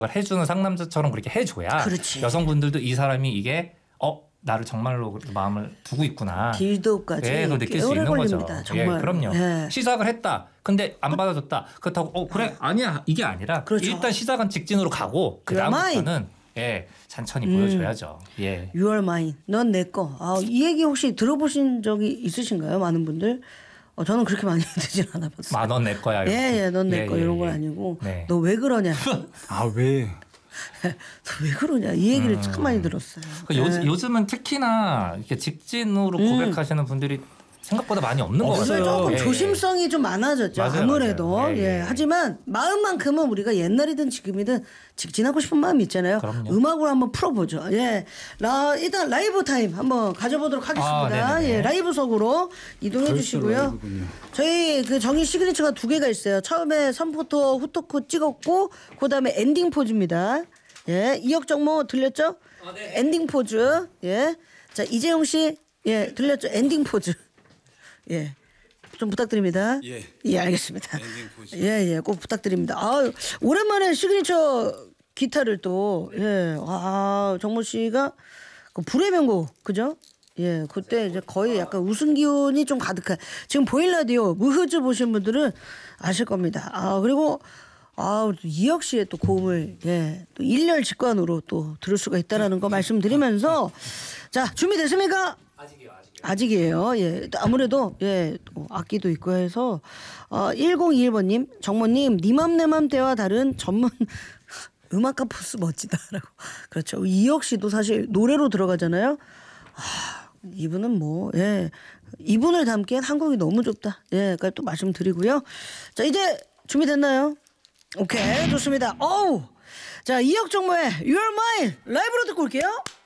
해주는 상남자처럼 그렇게 해줘야 그렇지. 여성분들도 이 사람이 이게 나를 정말로 그렇게 마음을 두고 있구나. 딜도까지 그걸 느낄 수 있는 거죠. 정말. 그럼요. 예. 시작을 했다. 근데 안 받아줬다. 그렇다고 그래 아니야 이게 아니라 그렇죠. 일단 시작은 직진으로 가고 그 다음부터는 찬천히 보여줘야죠. 예. You are mine. 넌 내 거. 이 얘기 혹시 들어보신 적이 있으신가요, 많은 분들? 저는 그렇게 많이 듣진 않아봤어요. 넌 내 거야. 넌 내 거 이런 건 아니고 네. 너 왜 그러냐? 왜? 너 왜 그러냐? 이 얘기를 참 많이 들었어요. 요즘은 특히나 이렇게 직진으로 고백하시는 분들이 생각보다 많이 없는 것 같아요. 조금 조심성이 좀 많아졌죠. 맞아요, 아무래도. 맞아요. 하지만 마음만큼은 우리가 옛날이든 지금이든 직진하고 싶은 마음이 있잖아요. 그럼요. 음악으로 한번 풀어보죠. 일단 라이브 타임 한번 가져보도록 하겠습니다. 라이브석으로 이동해 주시고요. 라이브군요. 저희 그 정희 시그니처가 2개가 있어요. 처음에 선포토 후토크 찍었고 그다음에 엔딩 포즈입니다. 이혁 정모 들렸죠? 네. 엔딩 포즈. 자, 이재용 씨 들렸죠? 엔딩 포즈. 좀 부탁드립니다. 알겠습니다. 엔딩 포즈. 꼭 부탁드립니다. 오랜만에 시그니처 기타를 또 정모 씨가 그 불의 명곡 그죠? 그때 이제 거의 약간 우승 기운이 좀 가득한 지금 보일 라디오 무흐즈 보신 분들은 아실 겁니다. 그리고 이혁 씨의 또 고음을 또 1년 직관으로 또 들을 수가 있다라는 거 말씀드리면서 자, 준비됐습니까? 아직이에요. 아무래도 또 악기도 있고 해서 1021번님 정모님 니맘 내맘 때와 다른 전문 음악가 포스 멋지다라고. 그렇죠. 이혁 씨도 사실 노래로 들어가잖아요. 이분은 이분을 담기엔 한국이 너무 좁다. 그러니까 또 말씀드리고요. 자, 이제 준비됐나요? 오케이, 좋습니다. 자, 이혁 정모의 You're Mine 라이브로 듣고 올게요.